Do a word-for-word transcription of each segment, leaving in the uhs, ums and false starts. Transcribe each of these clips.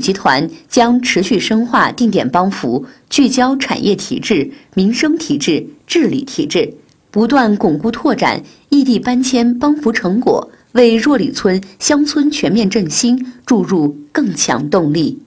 集团将持续深化定点帮扶，聚焦产业体制、民生体制、治理体制，不断巩固拓展异地搬迁帮扶成果，为若里村乡村全面振兴注入更强动力。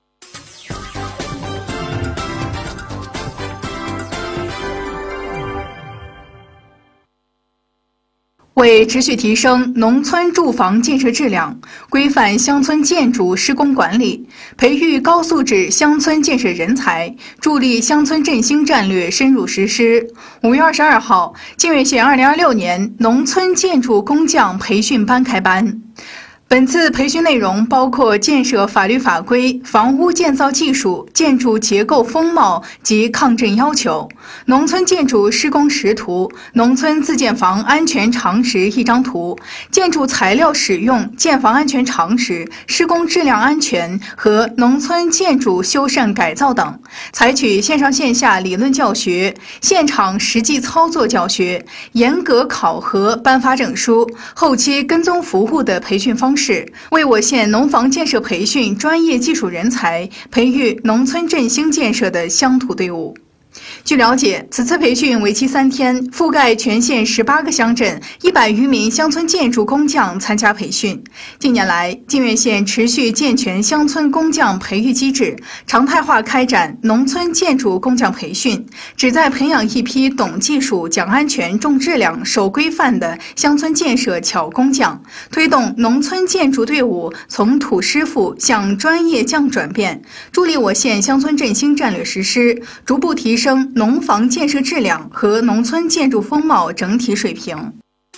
为持续提升农村住房建设质量，规范乡村建筑施工管理，培育高素质乡村建设人才，助力乡村振兴战略深入实施。五月二十二号，靖远县二零二六年农村建筑工匠培训班开班。本次培训内容包括建设法律法规、房屋建造技术、建筑结构风貌及抗震要求、农村建筑施工实图、农村自建房安全常识一张图、建筑材料使用、建房安全常识、施工质量安全和农村建筑修缮改造等，采取线上线下理论教学、现场实际操作教学、严格考核颁发证书、后期跟踪服务的培训方式，为我县农房建设培训专业技术人才，培育农村振兴建设的乡土队伍。据了解，此次培训为期三天，覆盖全县十八个乡镇，一百余名乡村建筑工匠参加培训。近年来，靖远县持续健全乡村工匠培育机制，常态化开展农村建筑工匠培训，旨在培养一批懂技术、讲安全、重质量、守规范的乡村建设巧工匠，推动农村建筑队伍从土师傅向专业匠转变，助力我县乡村振兴战略实施，逐步提升农房建设质量和农村建筑风貌整体水平。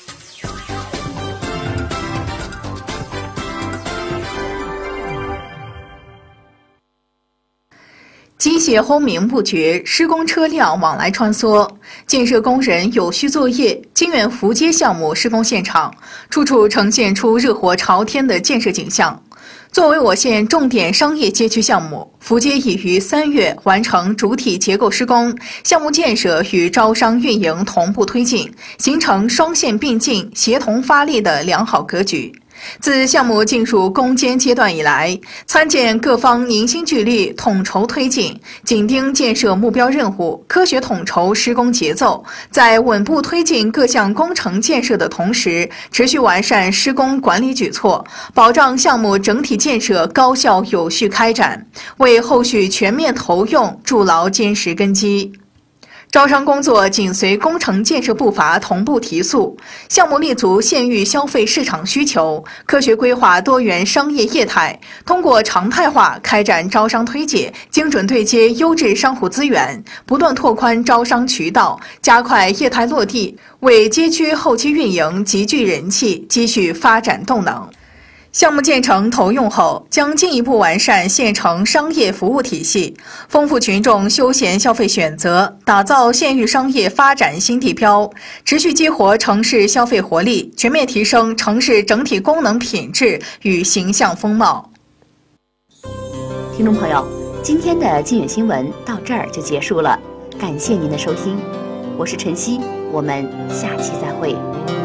机械轰鸣不绝，施工车辆往来穿梭，建设工人有序作业。靖远福街项目施工现场，处处呈现出热火朝天的建设景象。作为我县重点商业街区项目，福街已于三月完成主体结构施工，项目建设与招商运营同步推进，形成双线并进、协同发力的良好格局。自项目进入攻坚阶段以来，参建各方凝心聚力，统筹推进，紧盯建设目标任务，科学统筹施工节奏，在稳步推进各项工程建设的同时，持续完善施工管理举措，保障项目整体建设高效有序开展，为后续全面投用筑牢坚实根基。招商工作紧随工程建设步伐同步提速，项目立足县域消费市场需求，科学规划多元商业业态，通过常态化开展招商推介，精准对接优质商户资源，不断拓宽招商渠道，加快业态落地，为街区后期运营集聚人气，积蓄发展动能。项目建成投用后，将进一步完善县城商业服务体系，丰富群众休闲消费选择，打造县域商业发展新地标，持续激活城市消费活力，全面提升城市整体功能品质与形象风貌。 听众朋友，今天的靖远新闻到这儿就结束了，感谢您的收听，我是晨曦，我们下期再会。